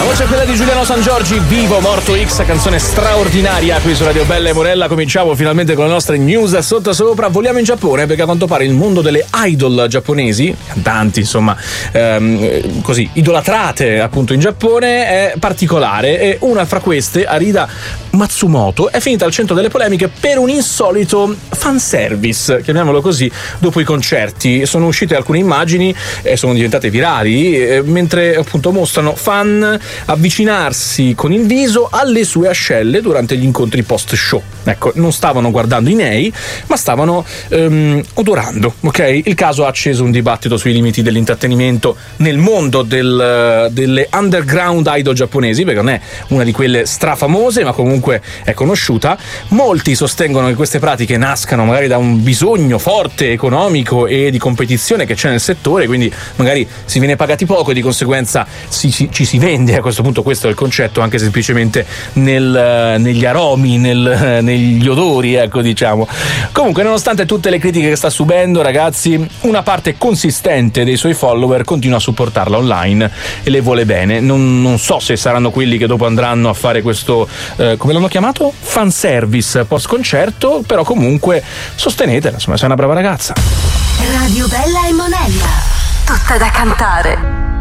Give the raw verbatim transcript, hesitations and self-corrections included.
La voce è quella di Giuliano Sangiorgi, Vivo Morto X, canzone straordinaria qui su Radio Bella e Morella. Cominciamo finalmente con le nostre news sotto sopra. Voliamo in Giappone perché a quanto pare il mondo delle idol giapponesi, cantanti insomma, ehm, così idolatrate appunto in Giappone, è particolare, e una fra queste, Arida Matsumoto, è finita al centro delle polemiche per un insolito fanservice, chiamiamolo così, dopo i concerti. Sono uscite alcune immagini e sono diventate virali, eh, mentre appunto mostrano fan avvicinarsi con il viso alle sue ascelle durante gli incontri post show. Ecco, non stavano guardando i nei, ma stavano ehm, odorando, ok? Il caso ha acceso un dibattito sui limiti dell'intrattenimento nel mondo del, delle underground idol giapponesi, perché non è una di quelle strafamose, ma comunque è conosciuta. Molti sostengono che queste pratiche nascano magari da un bisogno forte economico e di competizione che c'è nel settore, quindi magari si viene pagati poco e di conseguenza si, ci, ci si vende. A questo punto questo è il concetto, anche semplicemente nel, negli aromi, nel, negli odori, ecco, diciamo. Comunque, nonostante tutte le critiche che sta subendo, ragazzi, una parte consistente dei suoi follower continua a supportarla online e le vuole bene. Non, non so se saranno quelli che dopo andranno a fare questo, eh, come l'hanno chiamato? Fanservice post concerto, però comunque sostenetela, insomma, sei una brava ragazza. Radio Bella e Monella, tutta da cantare.